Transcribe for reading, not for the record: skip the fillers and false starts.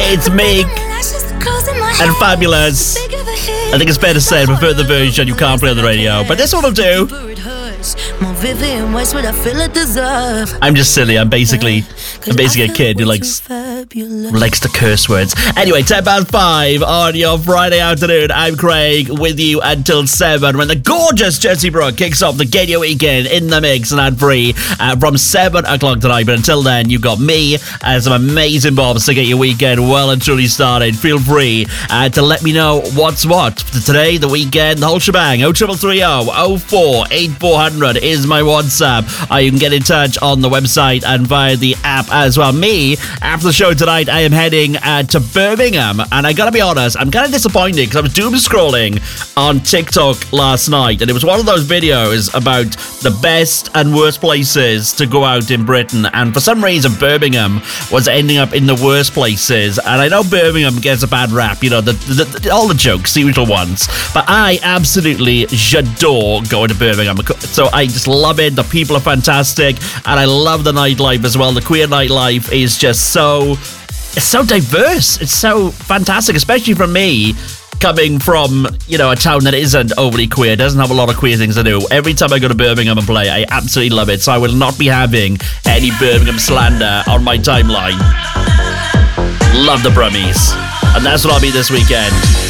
It's Meek and Fabulous. I think it's fair to say I prefer the version you can't play on the radio, but this one will do. I'm just silly. I'm basically a kid who likes the curse words. Anyway, 5:10 on your Friday afternoon. I'm Craig with you until 7 when the gorgeous Jessie Brooke kicks off the Get Your Weekend in the mix and ad-free from 7 o'clock tonight. But until then, you've got me and some amazing bobs to get your weekend well and truly started. Feel free to let me know what's what today, the weekend, the whole shebang. 0330 04 8400 is my WhatsApp. You can get in touch on the website and via the app as well. Me, after the show tonight, I am heading to Birmingham, and I gotta be honest, I'm kind of disappointed because I was doom scrolling on TikTok last night, and it was one of those videos about the best and worst places to go out in Britain, and for some reason Birmingham was ending up in the worst places. And I know Birmingham gets a bad rap, you know, all the jokes, the usual ones, but I absolutely adore going to Birmingham. So I just love it. The people are fantastic, and I love the nightlife as well. The queer nightlife is just it's so diverse. It's so fantastic, especially for me, coming from, you know, a town that isn't overly queer, doesn't have a lot of queer things to do. Every time I go to Birmingham and play, I absolutely love it. So I will not be having any Birmingham slander on my timeline. Love the Brummies. And that's what I'll be this weekend.